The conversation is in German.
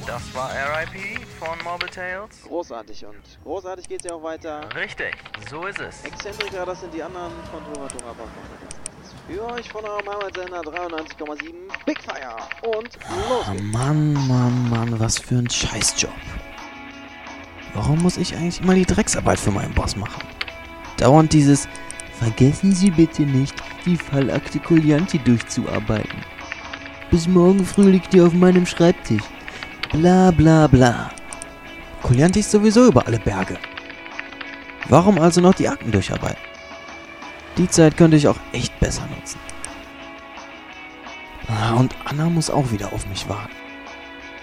Das war RIP von Mobile Tales. Großartig, und großartig geht's ja auch weiter. Richtig, so ist es. Exzentriker, das sind die anderen von Tora für euch von eurem Heimatsender 93,7 Big Fire. Und los geht's. Mann, was für ein Scheißjob. Warum muss ich eigentlich immer die Drecksarbeit für meinen Boss machen? Dauernd dieses "Vergessen Sie bitte nicht, die Fallakte Collianti durchzuarbeiten. Bis morgen früh liegt die auf meinem Schreibtisch. Bla bla bla." Collianti ist sowieso über alle Berge. Warum also noch die Akten durcharbeiten? Die Zeit könnte ich auch echt besser nutzen. Und Anna muss auch wieder auf mich warten.